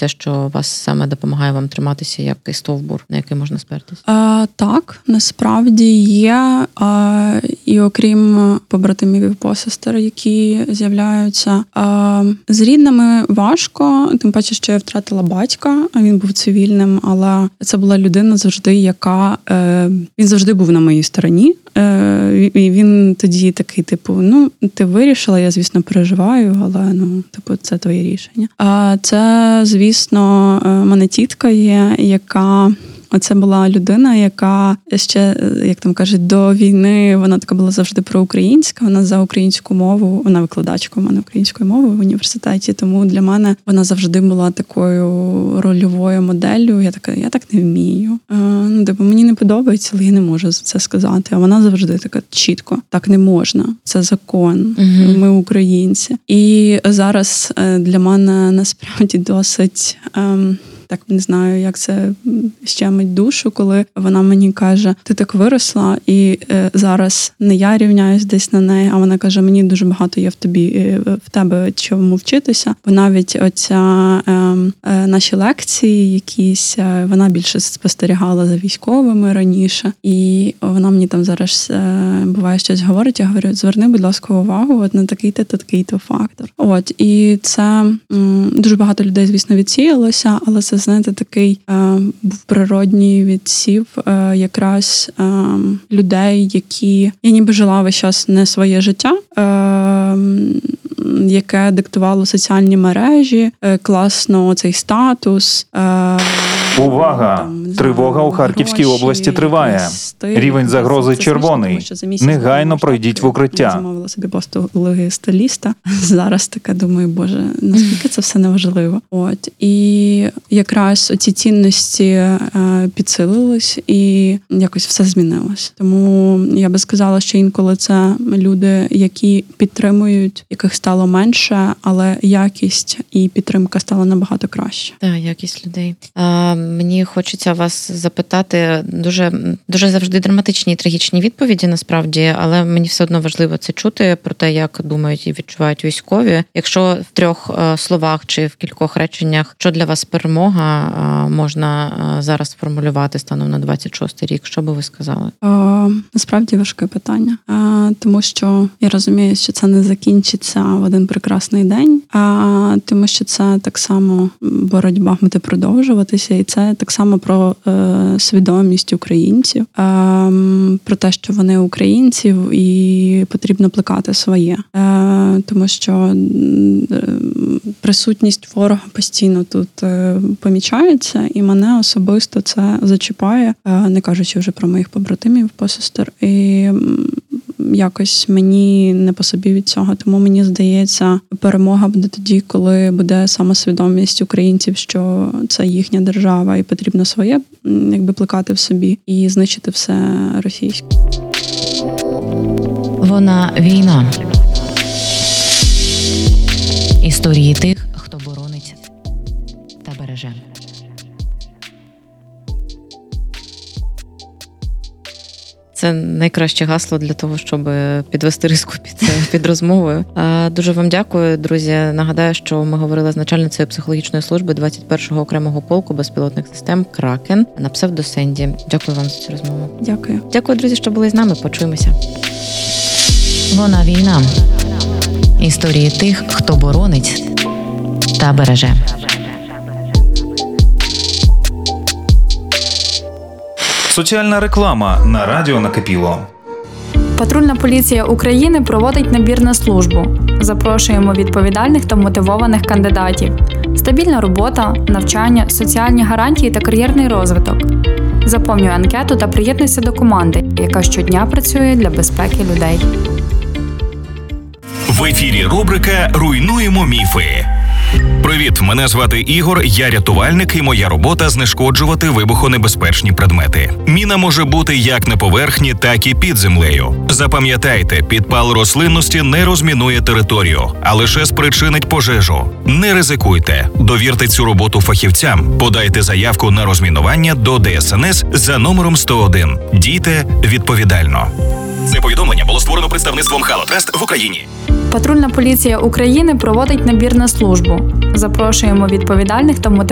те, що вас саме допомагає вам триматися як і стовбур, на який можна спертись? Так, насправді є. І окрім побратимів і посестер, які з'являються. З рідними важко, тим паче, що я втратила батька, а він був цивільним, але це була людина завжди, яка... Він завжди був на моїй стороні. І він тоді такий, ти вирішила, я, звісно, переживаю, але, це твоє рішення. А це, звісно, мене тітка є, яка... Оце була людина, яка ще, як там кажуть, до війни вона така була завжди проукраїнська, вона за українську мову, вона викладачка у мене української мови в університеті, тому для мене вона завжди була такою рольовою моделлю. Я так не вмію. Мені не подобається, але я не можу це сказати. А вона завжди така чітко, так не можна, це закон, ми українці. І зараз для мене насправді досить... Так, не знаю, як це щемить душу, коли вона мені каже, ти так виросла, і зараз не я рівняюсь десь на неї, а вона каже, мені дуже багато є в тебе чому вчитися. Бо навіть наші лекції якісь, вона більше спостерігала за військовими раніше, і вона мені там зараз буває щось говорить, я говорю, зверни, будь ласка, увагу на такий-то фактор. І це дуже багато людей, звісно, відсіялося, але це, знаєте, такий був природній відсів якраз людей, які... Я ніби жила весь час не своє життя, яке диктувало соціальні мережі, класно цей статус. Увага! Тривога у Харківській області триває. Рівень загрози червоний. Негайно пройдіть в укриття. Я замовила собі послуги стиліста. Зараз така думаю, боже, наскільки це все неважливо. І якраз ці цінності підсилились і якось все змінилось. Тому я би сказала, що інколи це люди, які підтримують, яких стало менше, але якість і підтримка стала набагато краще. Так, якість людей. Мені хочеться вас запитати, дуже завжди драматичні і трагічні відповіді, насправді, але мені все одно важливо це чути про те, як думають і відчувають військові. Якщо в 3 словах чи в кількох реченнях, що для вас перемога можна зараз сформулювати станом на 26-й рік, що би ви сказали? Насправді важке питання, тому що я розумію, що це не закінчиться в один прекрасний день, тому що це так само боротьба буде продовжуватися, і це так само про свідомість українців, про те, що вони українці і потрібно плекати своє. Тому що присутність ворога постійно тут помічається, і мене особисто це зачіпає, не кажучи вже про моїх побратимів, посестер. І якось мені не по собі від цього. Тому мені здається, перемога буде тоді, коли буде самосвідомість українців, що це їхня держава і потрібно своє плекати в собі і знищити все російське. Вона війна. Історії тих, хто боронить та береже. Це найкраще гасло для того, щоб підвести риску під розмовою. Дуже вам дякую, друзі. Нагадаю, що ми говорили з начальницею психологічної служби 21-го окремого полку безпілотних систем «Кракен» на псевдо Сенді. Дякую вам за цю розмову. Дякую. Дякую, друзі, що були з нами. Почуємося. Вона війна. Історії тих, хто боронить та береже. Соціальна реклама на радіо Накипіло. Патрульна поліція України проводить набір на службу. Запрошуємо відповідальних та мотивованих кандидатів. Стабільна робота, навчання, соціальні гарантії та кар'єрний розвиток. Заповнюй анкету та приєднуйся до команди, яка щодня працює для безпеки людей. В ефірі рубрика «Руйнуємо міфи». Привіт, мене звати Ігор, я рятувальник, і моя робота – знешкоджувати вибухонебезпечні предмети. Міна може бути як на поверхні, так і під землею. Запам'ятайте, підпал рослинності не розмінує територію, а лише спричинить пожежу. Не ризикуйте, довірте цю роботу фахівцям, подайте заявку на розмінування до ДСНС за номером 101. Дійте відповідально. Це повідомлення було створено представництвом Halo Trust в Україні. Патрульна поліція України проводить набір на службу. Запрошуємо відповідальних та мотивованих